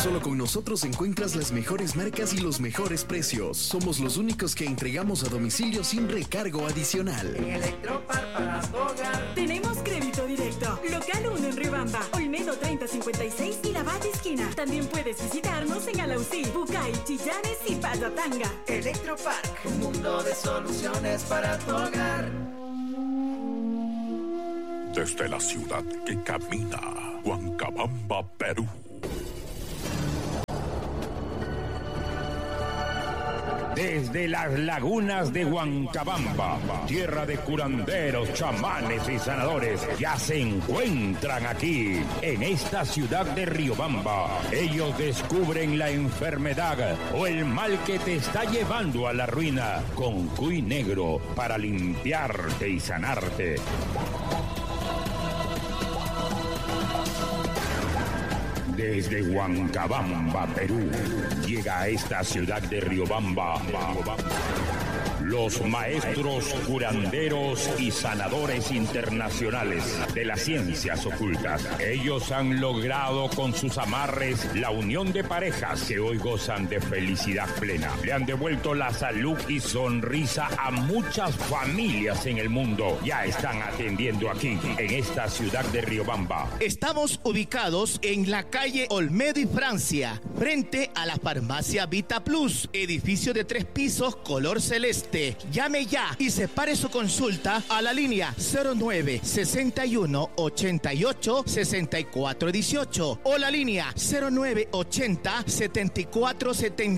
Solo con nosotros encuentras las mejores marcas y los mejores precios. Somos los únicos que entregamos a domicilio sin recargo adicional. Electropar para tu hogar. Tenemos crédito directo. Local 1 en Riobamba, Olmedo 3056 y La Valle Esquina. También puedes visitarnos en Alausí, Bucay, Chillanes y Payatanga. Electropark, un mundo de soluciones para tu hogar. Desde la ciudad que camina, Huancabamba, Perú. Desde las lagunas de Huancabamba, tierra de curanderos, chamanes y sanadores, ya se encuentran aquí, en esta ciudad de Riobamba. Ellos descubren la enfermedad o el mal que te está llevando a la ruina con cuy negro para limpiarte y sanarte. Desde Huancabamba, Perú, llega a esta ciudad de Riobamba los maestros curanderos y sanadores internacionales de las ciencias ocultas. Ellos han logrado con sus amarres la unión de parejas que hoy gozan de felicidad plena. Le han devuelto la salud y sonrisa a muchas familias en el mundo. Ya están atendiendo aquí, en esta ciudad de Riobamba. Estamos ubicados en la calle Olmedo y Francia, frente a la farmacia Vita Plus, edificio de 3 pisos color celeste. Llame ya y separe su consulta a la línea 09 61 88 64 18 o la línea 09 80 74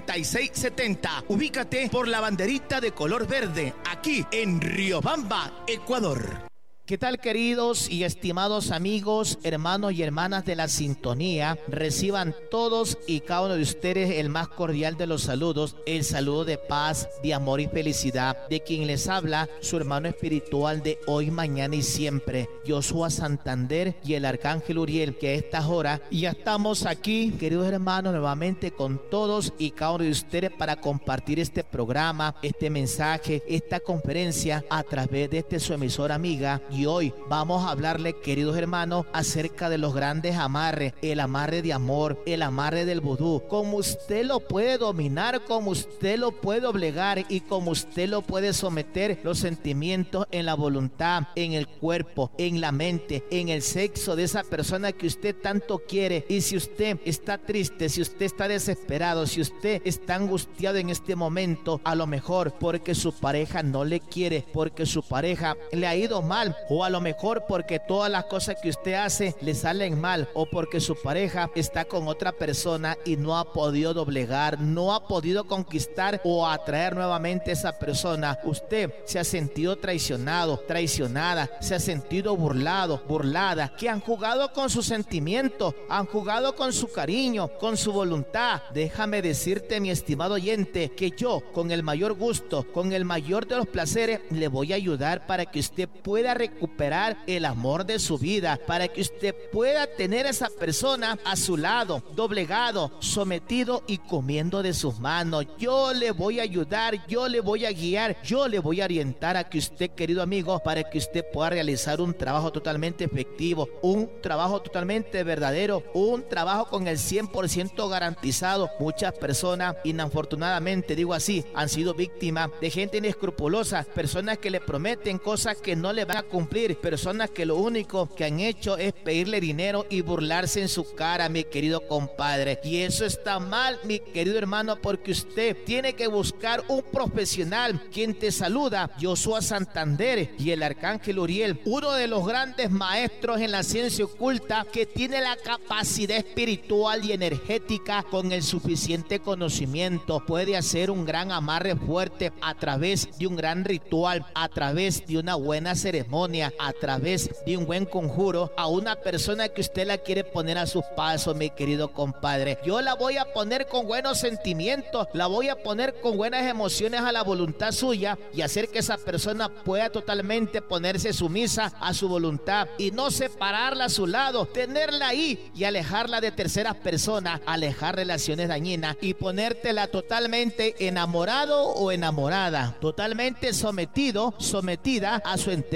76 70. Ubícate por la banderita de color verde, aquí en Riobamba, Ecuador. ¿Qué tal, queridos y estimados amigos, hermanos y hermanas de la sintonía? Reciban todos y cada uno de ustedes el más cordial de los saludos, el saludo de paz, de amor y felicidad, de quien les habla, su hermano espiritual de hoy, mañana y siempre, Joshua Santander y el Arcángel Uriel, que a estas horas ya estamos aquí, queridos hermanos, nuevamente con todos y cada uno de ustedes para compartir este programa, este mensaje, esta conferencia a través de su emisora amiga. Y hoy vamos a hablarle, queridos hermanos, acerca de los grandes amarres, el amarre de amor, el amarre del vudú, cómo usted lo puede dominar, cómo usted lo puede obligar y cómo usted lo puede someter los sentimientos en la voluntad, en el cuerpo, en la mente, en el sexo de esa persona que usted tanto quiere. Y si usted está triste, si usted está desesperado, si usted está angustiado en este momento, a lo mejor porque su pareja no le quiere, porque su pareja le ha ido mal, o a lo mejor porque todas las cosas que usted hace le salen mal, o porque su pareja está con otra persona y no ha podido doblegar, no ha podido conquistar o atraer nuevamente a esa persona. Usted se ha sentido traicionado, traicionada, se ha sentido burlado, burlada, que han jugado con sus sentimientos, han jugado con su cariño, con su voluntad. Déjame decirte, mi estimado oyente, que yo, con el mayor gusto, con el mayor de los placeres, le voy a ayudar para que usted pueda recuperar el amor de su vida, para que usted pueda tener a esa persona a su lado, doblegado, sometido y comiendo de sus manos. Yo le voy a ayudar, yo le voy a guiar, yo le voy a orientar a que usted, querido amigo, para que usted pueda realizar un trabajo totalmente efectivo, un trabajo totalmente verdadero, un trabajo con el 100% garantizado. Muchas personas, inafortunadamente, digo así, han sido víctimas de gente inescrupulosa, personas que le prometen cosas que no le van a cumplir, personas que lo único que han hecho es pedirle dinero y burlarse en su cara, mi querido compadre. Y eso está mal, mi querido hermano, porque usted tiene que buscar un profesional. Quien te saluda, Joshua Santander y el Arcángel Uriel, uno de los grandes maestros en la ciencia oculta, que tiene la capacidad espiritual y energética con el suficiente conocimiento. Puede hacer un gran amarre fuerte a través de un gran ritual, a través de una buena ceremonia, a través de un buen conjuro a una persona que usted la quiere poner a sus pasos, mi querido compadre. Yo la voy a poner con buenos sentimientos, la voy a poner con buenas emociones a la voluntad suya y hacer que esa persona pueda totalmente ponerse sumisa a su voluntad y no separarla a su lado, tenerla ahí y alejarla de terceras personas, alejar relaciones dañinas y ponértela totalmente enamorado o enamorada, totalmente sometido, sometida a su entera voluntad.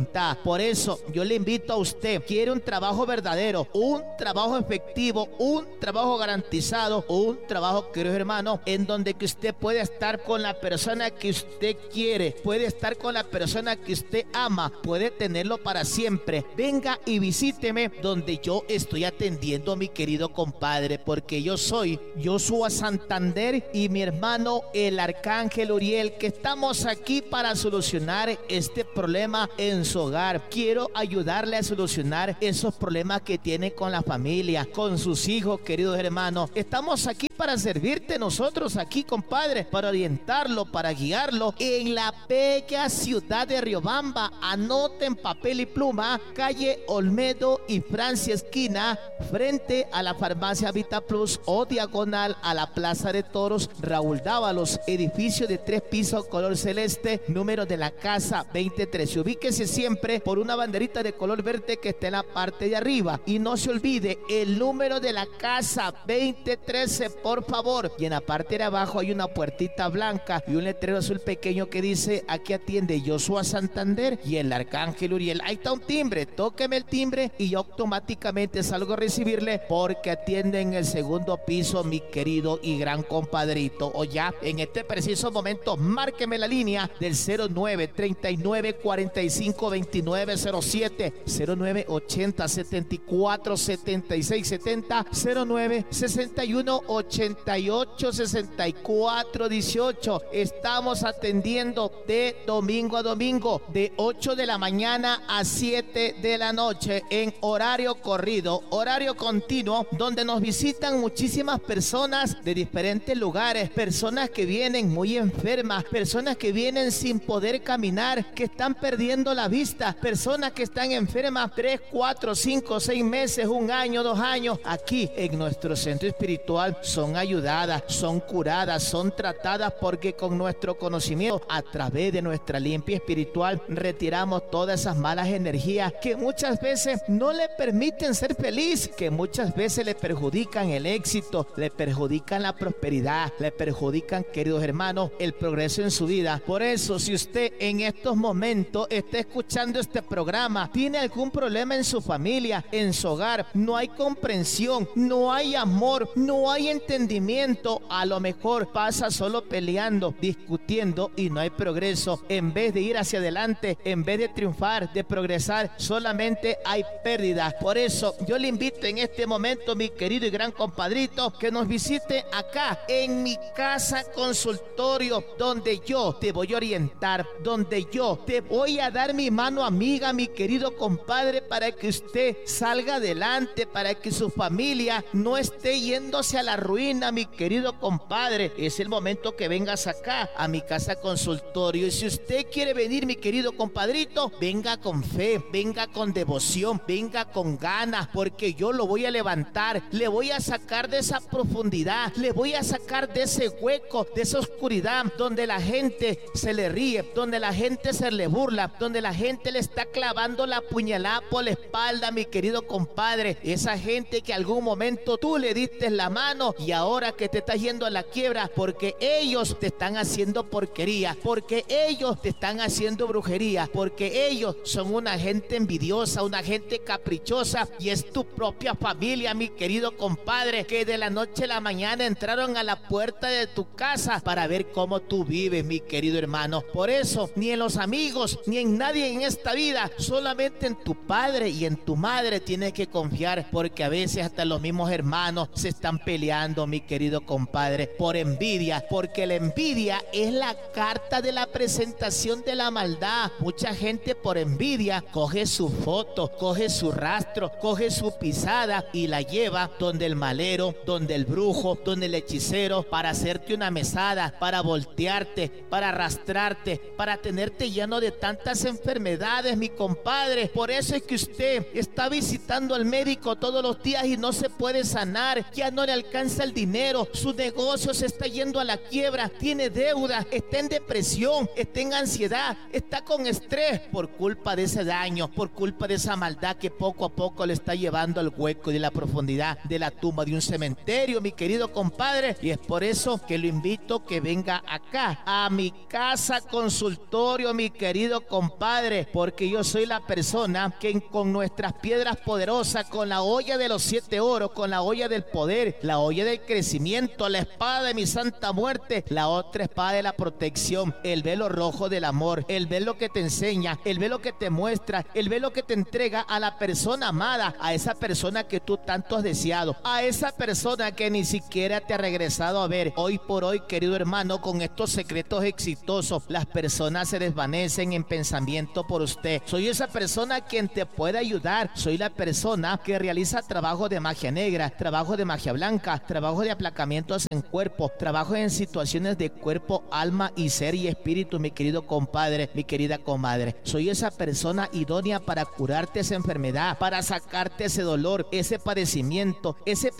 voluntad. Por eso yo le invito a usted, quiere un trabajo verdadero, un trabajo efectivo, un trabajo garantizado, un trabajo, queridos hermanos, en donde que usted puede estar con la persona que usted quiere, puede estar con la persona que usted ama, puede tenerlo para siempre. Venga y visíteme donde yo estoy atendiendo, mi querido compadre, porque yo soy Joshua Santander y mi hermano el Arcángel Uriel, que estamos aquí para solucionar este problema en su hogar. Quiero ayudarle a solucionar esos problemas que tiene con la familia, con sus hijos, queridos hermanos. Estamos aquí para servirte nosotros aquí, compadre, para orientarlo, para guiarlo en la bella ciudad de Riobamba. Anoten papel y pluma, calle Olmedo y Francia esquina, frente a la farmacia Vita Plus o diagonal a la Plaza de Toros Raúl Dávalos, edificio de 3 pisos color celeste, número de la casa 2013. Ubíquese siempre por una banderita de color verde que está en la parte de arriba y no se olvide el número de la casa 2013, por favor. Y en la parte de abajo hay una puertita blanca y un letrero azul pequeño que dice: aquí atiende Joshua Santander y el Arcángel Uriel. Ahí está un timbre, tóqueme el timbre y yo automáticamente salgo a recibirle, porque atiende en el segundo piso, mi querido y gran compadrito. O ya en este preciso momento márqueme la línea del 09 39 45 29 07, 09 80 74 76 70, 09 61 88 64 18. Estamos atendiendo de domingo a domingo, de 8 de la mañana a 7 de la noche, en horario corrido, horario continuo, donde nos visitan muchísimas personas de diferentes lugares, personas que vienen muy enfermas, personas que vienen sin poder caminar, que están perdiendo la vista, personas que están enfermas 3, 4, 5, 6 meses, 1 año, 2 años. Aquí en nuestro centro espiritual son ayudadas, son curadas, son tratadas, porque con nuestro conocimiento, a través de nuestra limpia espiritual, retiramos todas esas malas energías que muchas veces no le permiten ser feliz, que muchas veces le perjudican el éxito, le perjudican la prosperidad, le perjudican, queridos hermanos, el progreso en su vida. Por eso, si usted en estos momentos está escuchando este programa, tiene algún problema en su familia, en su hogar, no hay comprensión, no hay amor, no hay entendimiento, a lo mejor pasa solo peleando, discutiendo y no hay progreso. En vez de ir hacia adelante, en vez de triunfar, de progresar, solamente hay pérdidas. Por eso yo le invito en este momento, mi querido y gran compadrito, que nos visite acá en mi casa consultorio, donde yo te voy a orientar, donde yo te voy a dar mi mano amiga, mi querido compadre, para que usted salga adelante, para que su familia no esté yéndose a la ruina, mi querido compadre. Es el momento que vengas acá a mi casa consultorio, y si usted quiere venir, mi querido compadrito, venga con fe, venga con devoción, venga con ganas, porque yo lo voy a levantar, le voy a sacar de esa profundidad, le voy a sacar de ese hueco, de esa oscuridad donde la gente se le ríe, donde la gente se le burla, donde la gente le está clavando la puñalada por la espalda, mi querido compadre. Esa gente que algún momento tú le diste la mano y ahora que te estás yendo a la quiebra, porque ellos te están haciendo porquería, porque ellos te están haciendo brujería, porque ellos son una gente envidiosa, una gente caprichosa, y es tu propia familia, mi querido compadre, que de la noche a la mañana entraron a la puerta de tu casa para ver cómo tú vives, mi querido hermano. Por eso, ni en los amigos, ni en nadie en esta vida, solamente en tu padre y en tu madre tienes que confiar, porque a veces hasta los mismos hermanos se están peleando, mi querido compadre, por envidia, porque la envidia es la carta de la presentación de la maldad. Mucha gente por envidia coge su foto, coge su rastro, coge su pisada y la lleva donde el malero, donde el brujo, donde el hechicero, para hacerte una mesada, para voltearte, para arrastrarte, para tenerte lleno de tantas enfermedades, mi compadre. Por eso es que usted está visitando al médico todos los días y no se puede sanar, ya no le alcanza el dinero, su negocio se está yendo a la quiebra, tiene deuda, está en depresión, está en ansiedad, está con estrés por culpa de ese daño, por culpa de esa maldad que poco a poco le está llevando al hueco y de la profundidad de la tumba de un cementerio, mi querido compadre. Y es por eso que lo invito que venga acá a mi casa consultorio, mi querido compadre, porque yo soy la persona que con nuestras piedras poderosas, con la olla de los 7 oros, con la olla del poder, la olla del crecimiento, la espada de mi santa muerte, la otra espada de la protección, el velo rojo del amor, el velo que te enseña, el velo que te muestra, el velo que te entrega a la persona amada, a esa persona que tú tanto has deseado, a esa persona que ni siquiera te ha regresado a ver. Hoy por hoy, querido hermano, con estos secretos exitosos, las personas se desvanecen en pensamiento por usted. Soy esa persona quien te puede ayudar. Soy la persona que realiza trabajo de magia negra, trabajo de magia blanca, trabajo de aplacamientos en cuerpo, trabajo en situaciones de cuerpo, alma y ser y espíritu, mi querido compadre, mi querida comadre. Soy esa persona idónea para curarte esa enfermedad, para sacarte ese dolor, ese padecimiento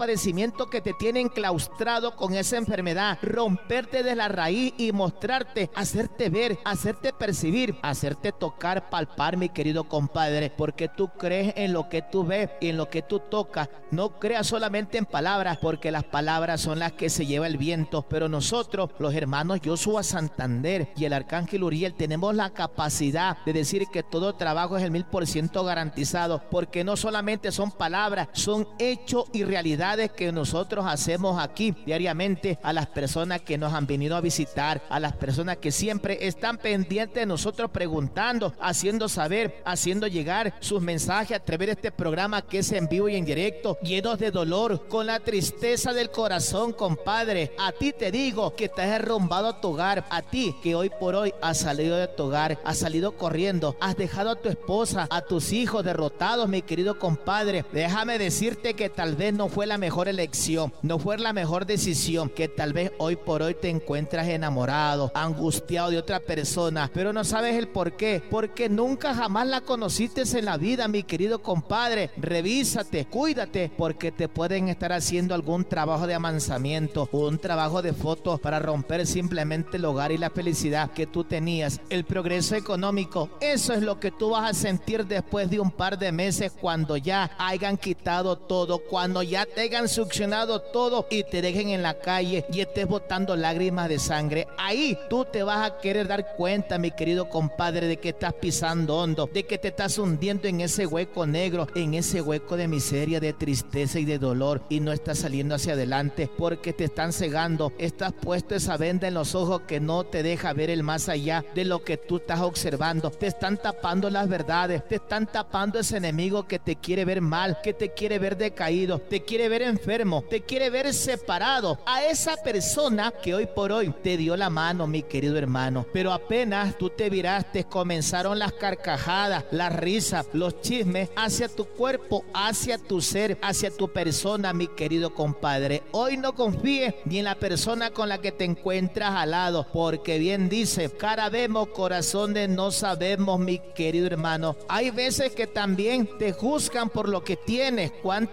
que te tiene enclaustrado con esa enfermedad, romperte de la raíz y mostrarte, hacerte ver, hacerte percibir, hacerte tocar, palpar, mi querido compadre, porque tú crees en lo que tú ves y en lo que tú tocas. No creas solamente en palabras, porque las palabras son las que se lleva el viento, pero nosotros, los hermanos Joshua Santander y el arcángel Uriel, tenemos la capacidad de decir que todo trabajo es el 1000% garantizado, porque no solamente son palabras, son hechos y realidades que nosotros hacemos aquí diariamente a las personas que nos han venido a visitar, a las personas que siempre están pendientes de nosotros, preguntando, haciendo saber, haciendo llegar sus mensajes a través de este programa que es en vivo y en directo, llenos de dolor, con la tristeza del corazón, compadre. A ti te digo que te has derrumbado a tu hogar, a ti que hoy por hoy has salido de tu hogar, has salido corriendo, has dejado a tu esposa, a tus hijos derrotados, mi querido compadre. Déjame decirte que tal vez no fue la mejor elección, no fue la mejor decisión, que tal vez hoy por hoy te encuentras enamorado, angustiado de otra persona, pero no sabes el por qué, porque nunca jamás la conociste en la vida, mi querido compadre. Revísate, cuídate, porque te pueden estar haciendo algún trabajo de amansamiento, un trabajo de fotos para romper simplemente el hogar y la felicidad que tú tenías, el progreso económico. Eso es lo que tú vas a sentir después de un par de meses, cuando ya hayan quitado todo, cuando ya te hayan succionado todo y te dejen en la calle y estés botando lágrimas de sangre. Ahí tú te vas a querer dar cuenta, mi querido compadre, de que estás pisando hondo, de que te estás hundiendo en ese hueco negro, en ese hueco de miseria, de tristeza y de dolor, y no estás saliendo hacia adelante porque te están cegando. Estás puesto esa venda en los ojos que no te deja ver el más allá de lo que tú estás observando. Te están tapando las verdades, te están tapando ese enemigo que te quiere ver mal, que te quiere ver decaído, te quiere ver enfermo, te quiere ver separado. A esa persona que hoy por hoy te dio la mano, mi querido hermano, pero apenas tú te viraste, comenzaron las carcajadas, las risas, los chismes hacia tu cuerpo, hacia tu ser, hacia tu persona, mi querido compadre. Hoy no confíes ni en la persona con la que te encuentras al lado, porque bien dice, cara vemos, corazón de no sabemos, mi querido hermano. Hay veces que también te juzgan por lo que tienes,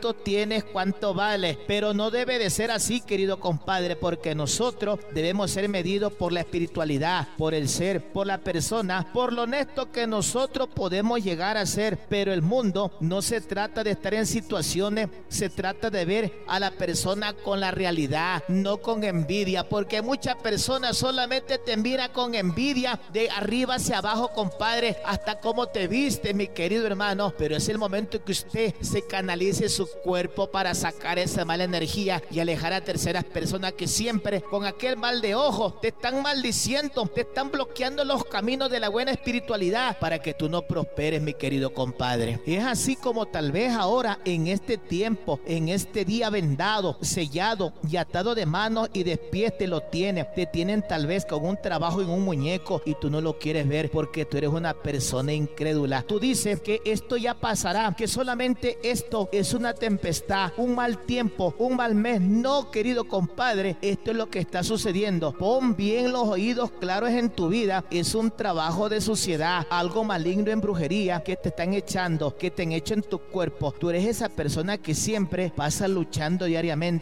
cuánto vale, pero no debe de ser así, querido compadre, porque nosotros debemos ser medidos por la espiritualidad, por el ser, por la persona, por lo honesto que nosotros podemos llegar a ser. Pero el mundo no se trata de estar en situaciones, se trata de ver a la persona con la realidad, no con envidia, porque muchas personas solamente te miran con envidia de arriba hacia abajo, compadre, hasta cómo te viste, mi querido hermano. Pero es el momento que usted se canalice su cuerpo para sacar esa mala energía y alejar a terceras personas que siempre con aquel mal de ojo te están maldiciendo, te están bloqueando los caminos de la buena espiritualidad para que tú no prosperes, mi querido compadre. Es así como tal vez ahora, en este tiempo, en este día vendado, sellado y atado de manos y de pies te tienen tal vez con un trabajo en un muñeco y tú no lo quieres ver porque tú eres una persona incrédula. Tú dices que esto ya pasará, que solamente esto es una tempestad, un mal tiempo, un mal mes. No, querido compadre, esto es lo que está sucediendo. Pon bien los oídos claros en tu vida. Es un trabajo de suciedad, algo maligno en brujería que te están echando, que te han hecho en tu cuerpo. Tú eres esa persona que siempre pasa luchando diariamente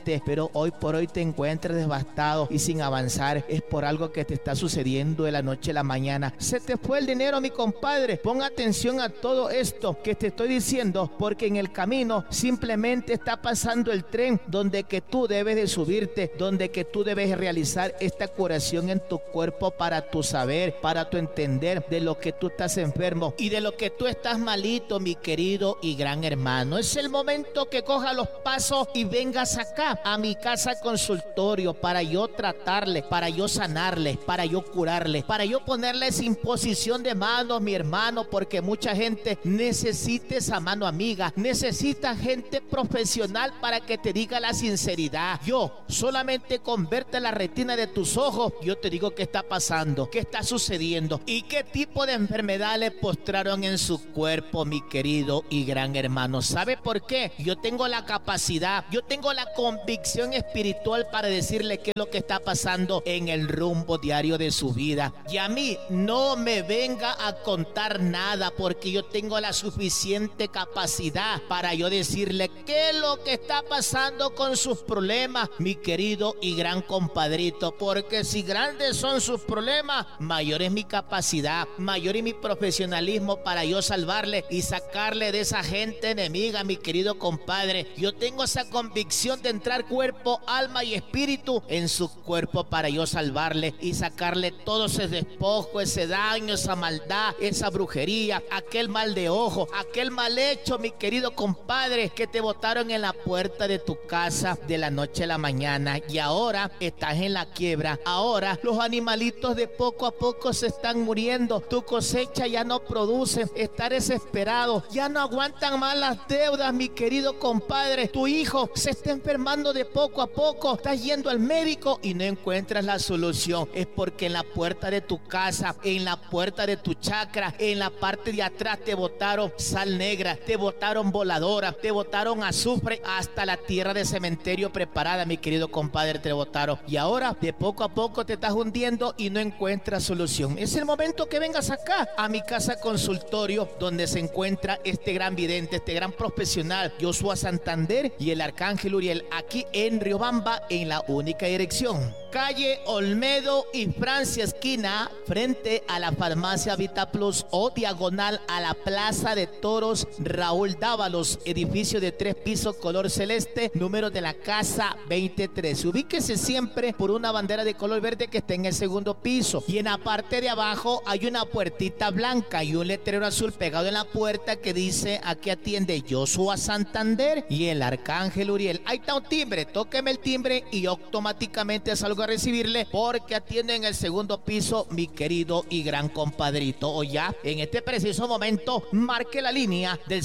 excelente, pero hoy por hoy te encuentras devastado y sin avanzar. Es por algo que te está sucediendo de la noche a la mañana. Se te fue el dinero, mi compadre. Pon atención a todo esto que te estoy diciendo, porque en el camino simplemente está pasando el tren donde que tú debes de subirte, donde que tú debes realizar esta curación en tu cuerpo para tu saber, para tu entender de lo que tú estás enfermo y de lo que tú estás malito, mi querido y gran hermano. Es el momento que cojas los pasos y vengas acá a mi casa consultorio para yo tratarle, para yo sanarle, para yo curarle, para yo ponerles imposición de manos, mi hermano, porque mucha gente necesita esa mano amiga, necesita gente profesional para que te diga la sinceridad. Yo solamente con verte la retina de tus ojos, yo te digo qué está pasando, qué está sucediendo y qué tipo de enfermedad le postraron en su cuerpo, mi querido y gran hermano. ¿Sabe por qué? Yo tengo la capacidad, yo tengo la convicción espiritual para decirle qué es lo que está pasando en el rumbo diario de su vida. Y a mí no me venga a contar nada, porque yo tengo la suficiente capacidad para yo decirle qué es lo que está pasando con sus problemas, mi querido y gran compadrito, porque si grandes son sus problemas, mayor es mi capacidad, mayor es mi profesionalismo para yo salvarle y sacarle de esa gente enemiga, mi querido compadre. Yo tengo esa convicción de entrar cuerpo, alma y espíritu en su cuerpo para yo salvarle y sacarle todo ese despojo, ese daño, esa maldad, esa brujería, aquel mal de ojo, aquel mal hecho, mi querido compadre, que te botaron en la puerta de tu casa de la noche a la mañana, y ahora estás en la quiebra. Ahora los animalitos de poco a poco se están muriendo, tu cosecha ya no produce, estás desesperado, ya no aguantan más las deudas, mi querido compadre. Tu hijo se está enfermando de poco a poco, estás yendo al médico y no encuentras la solución. Es porque en la puerta de tu casa, en la puerta de tu chacra, en la parte de atrás te botaron sal negra, te botaron voladora, te botaron azufre, hasta la tierra de cementerio preparada, mi querido compadre, te botaron. Y ahora de poco a poco te estás hundiendo y no encuentras solución. Es el momento que vengas acá a mi casa consultorio, donde se encuentra este gran vidente, este gran profesional, Joshua Santander y el Arcángel Uriel, aquí en Riobamba, en la única dirección. Calle Olmedo y Francia, esquina, frente a la farmacia Vita Plus, o diagonal a la Plaza de Toros Raúl Dávalos, edificio de 3 pisos color celeste, número de la casa 23. Ubíquese siempre por una bandera de color verde que está en el segundo piso, y en la parte de abajo hay una puertita blanca y un letrero azul pegado en la puerta que dice: aquí atiende Joshua Santander y el Arcángel Uriel. Ahí está un timbre, tóqueme el timbre y automáticamente salgo a recibirle, porque atiende en el segundo piso, mi querido y gran compadrito. O ya en este preciso momento marque la línea del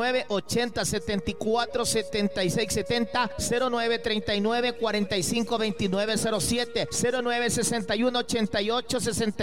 0980 74 76 70, 0939 45 29 07, 0961 88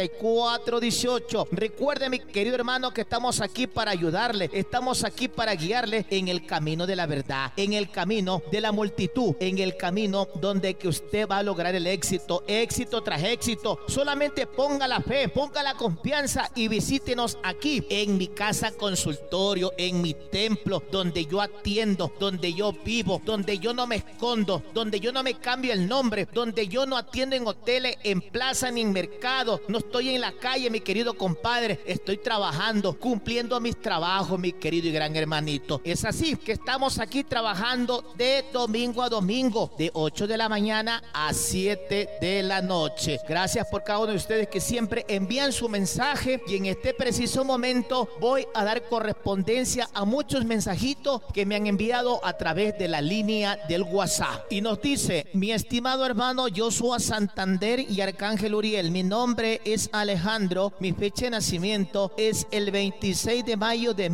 64 18. Recuerde, mi querido hermano, que estamos aquí para ayudarle, estamos aquí para guiarle en el camino de la verdad, en el camino de la multitud, en el camino donde que usted va a lograr el éxito, éxito tras éxito. Solamente ponga la fe, ponga la confianza y visítenos aquí en mi casa consultorio, en mi templo, donde yo atiendo, donde yo vivo, donde yo no me escondo, donde yo no me cambio el nombre, donde yo no atiendo en hoteles, en plaza ni en mercado. No estoy en la calle, mi querido compadre, estoy trabajando, cumpliendo mis trabajos, mi querido y gran hermanito. Es así que estamos aquí trabajando de domingo a domingo, de 8 de la mañana a 7 de la noche. Gracias por cada uno de ustedes que siempre envían su mensaje, y en este preciso momento voy a dar correspondencia a muchos mensajitos que me han enviado a través de la línea del WhatsApp. Y nos dice: mi estimado hermano Joshua Santander y Arcángel Uriel, mi nombre es Alejandro, mi fecha de nacimiento es el 26 de mayo de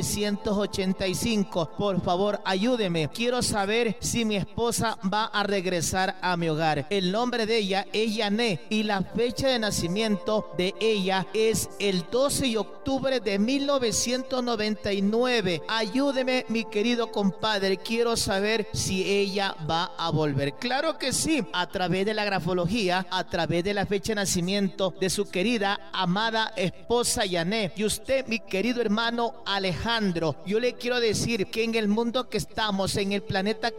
1985. Por favor, ayúdeme. Quiero saber si mi esposa va a regresar a mi hogar. El nombre de ella es Yané y la fecha de nacimiento de ella es el 12 de octubre de 1999. Ayúdeme, mi querido compadre, quiero saber si ella va a volver. Claro que sí, a través de la grafología, a través de la fecha de nacimiento de su querida, amada esposa Yané. Y usted, mi querido hermano Alejandro, yo le quiero decir que en el mundo que estamos, en el planeta que estamos,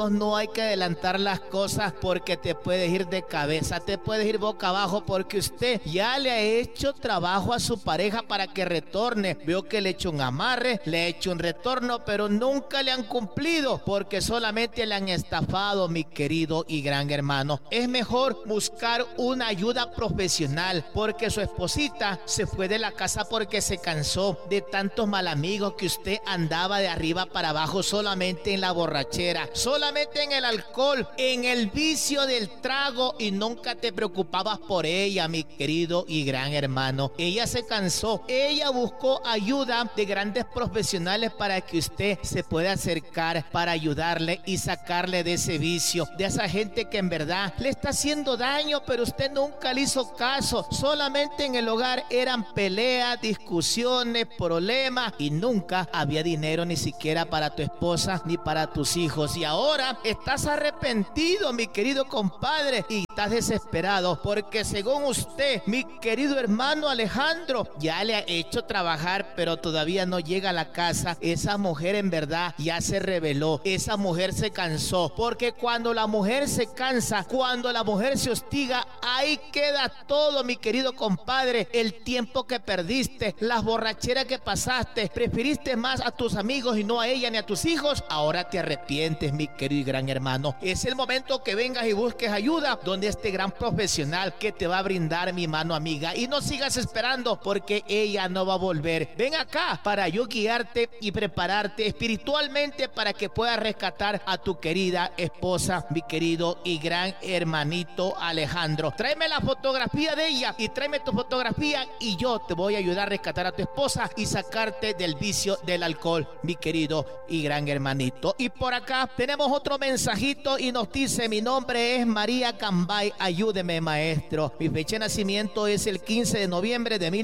hermanos, no hay que adelantar las cosas porque te puedes ir de cabeza, te puedes ir boca abajo porque usted ya le ha hecho trabajo a su pareja para que retorne. Veo que le ha hecho un amarre, le ha hecho un retorno, pero nunca le han cumplido porque solamente le han estafado, mi querido y gran hermano. Es mejor buscar una ayuda profesional porque su esposita se fue de la casa porque se cansó de tantos mal amigos que usted andaba de arriba para abajo solamente en la borrachera, solamente en el alcohol, en el vicio del trago y nunca te preocupabas por ella, mi querido y gran hermano. Ella se cansó, ella buscó ayuda de grandes profesionales para que usted se pueda acercar para ayudarle y sacarle de ese vicio, de esa gente que en verdad le está haciendo daño, pero usted nunca le hizo caso. Solamente en el hogar eran peleas, discusiones, problemas y nunca había dinero ni siquiera para tu esposa ni para tus hijos. Y ahora estás arrepentido, mi querido compadre, y estás desesperado porque según usted, mi querido hermano Alejandro, ya le ha hecho trabajar, pero todavía no llega a la casa. Esa mujer en verdad ya se rebeló, esa mujer se cansó, porque cuando la mujer se cansa, cuando la mujer se hostiga, ahí queda todo, mi querido compadre. El tiempo que perdiste, las borracheras que pasaste, preferiste más a tus amigos y no a ella ni a tus hijos. Ahora te arrepientes, mi querido y gran hermano. Es el momento que vengas y busques ayuda donde este gran profesional que te va a brindar, mi mano amiga, y no sigas esperando porque ella no va a volver. Ven acá para yo guiarte y prepararte espiritualmente para que puedas rescatar a tu querida esposa, mi querido y gran hermanito Alejandro. Tráeme la fotografía de ella y tráeme tu fotografía y yo te voy a ayudar a rescatar a tu esposa y sacarte del vicio del alcohol, mi querido y gran hermanito. Y por acá tenemos otro mensajito y nos dice: mi nombre es María Cambay, ayúdeme maestro. Mi fecha de nacimiento es el 15 de noviembre de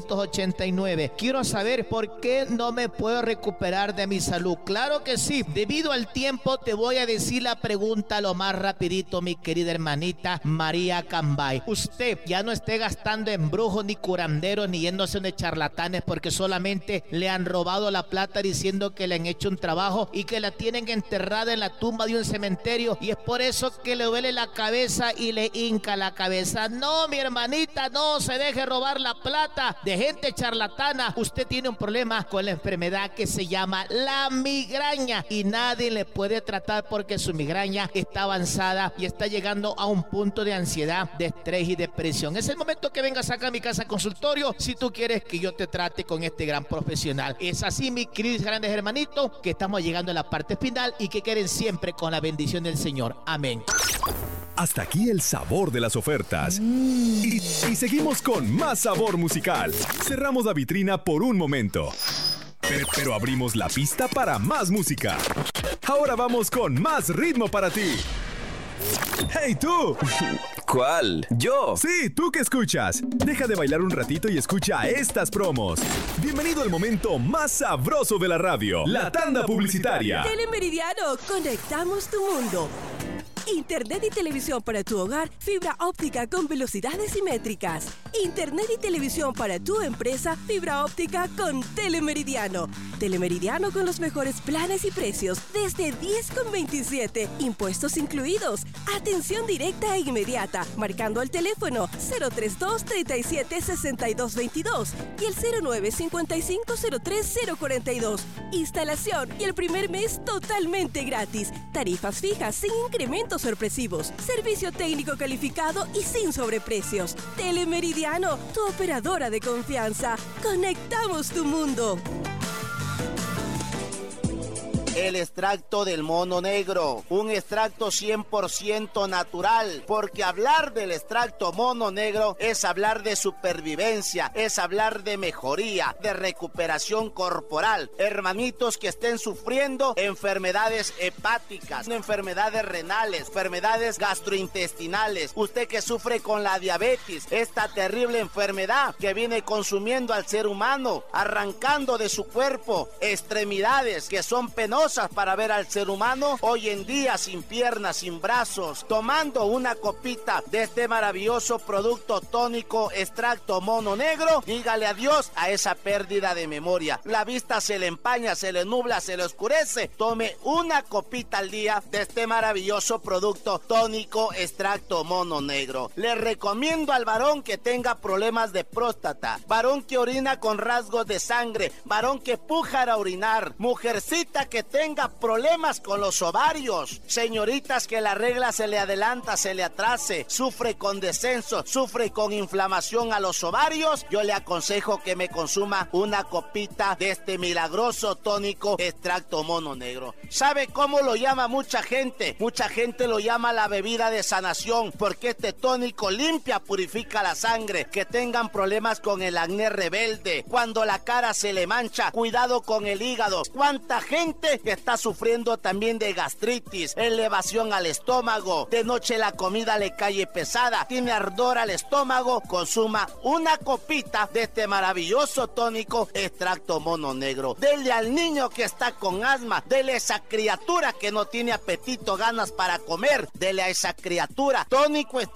1989. Quiero saber por qué no me puedo recuperar de mi salud. Claro que sí, debido al tiempo te voy a decir la pregunta lo más rapidito, mi querida hermanita María Cambay. Usted ya no esté gastando en brujos ni curanderos ni yéndose de charlatanes porque solamente le han robado la plata diciendo que le han hecho un trabajo y que la tienen enterrada en la tumba de un cementerio y es por eso que le duele la cabeza y le hinca la cabeza. No, mi hermanita, no se deje robar la plata de gente charlatana. Usted tiene un problema con la enfermedad que se llama la migraña y nadie le puede tratar porque su migraña está avanzada y está llegando a un punto de ansiedad, de estrés y depresión. Es el momento que vengas acá a mi casa consultorio si tú quieres que yo te trate con este gran profesional. Es así, mis queridos grandes hermanitos, que estamos llegando a la parte final y que queden siempre con la bendición del Señor. Amén. Hasta aquí el sabor de las ofertas. Y seguimos con más sabor musical. Cerramos la vitrina por un momento. Pero abrimos la pista para más música. Ahora vamos con más ritmo para ti. ¡Hey, tú! ¿Cuál? ¿Yo? Sí, tú que escuchas. Deja de bailar un ratito y escucha estas promos. Bienvenido al momento más sabroso de la radio, la tanda publicitaria. Telemeridiano, conectamos tu mundo. Internet y televisión para tu hogar, fibra óptica con velocidades simétricas. Internet y televisión para tu empresa, fibra óptica con Telemeridiano. Telemeridiano con los mejores planes y precios desde 10,27, impuestos incluidos. Atención directa e inmediata, marcando el teléfono 032 37 62 22 y el 09 55 03 042. Instalación y el primer mes totalmente gratis. Tarifas fijas sin incrementos sorpresivos. Servicio técnico calificado y sin sobreprecios. Telemeridiano, tu operadora de confianza. Conectamos tu mundo. El extracto del mono negro, un extracto 100% natural, porque hablar del extracto mono negro es hablar de supervivencia, es hablar de mejoría, de recuperación corporal. Hermanitos que estén sufriendo enfermedades hepáticas, enfermedades renales, enfermedades gastrointestinales, usted que sufre con la diabetes, esta terrible enfermedad que viene consumiendo al ser humano, arrancando de su cuerpo extremidades que son penosas maravillosas para ver al ser humano hoy en día sin piernas, sin brazos, tomando una copita de este maravilloso producto tónico extracto mono negro. Dígale adiós a esa pérdida de memoria. La vista se le empaña, se le nubla, se le oscurece. Tome una copita al día de este maravilloso producto tónico extracto mono negro. Le recomiendo al varón que tenga problemas de próstata, varón que orina con rasgos de sangre, varón que puja a orinar, mujercita que tenga problemas con los ovarios, señoritas que la regla se le adelanta, se le atrase, sufre con descenso, sufre con inflamación a los ovarios. Yo le aconsejo que me consuma una copita de este milagroso tónico extracto mono negro. ¿Sabe cómo lo llama mucha gente? Mucha gente lo llama la bebida de sanación, porque este tónico limpia, purifica la sangre. Que tengan problemas con el acné rebelde, cuando la cara se le mancha, cuidado con el hígado. ¿Cuánta gente que está sufriendo también de gastritis, elevación al estómago, de noche la comida le cae pesada, tiene ardor al estómago? Consuma una copita de este maravilloso tónico extracto mono negro. Dele al niño que está con asma, dele a esa criatura que no tiene apetito, ganas para comer, dele a esa criatura tónico extracto